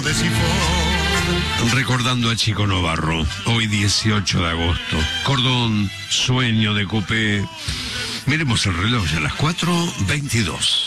de sifón. Recordando a Chico Novarro, hoy 18 de agosto. Cordón, sueño de copé. Miremos el reloj, ya a las 4:22.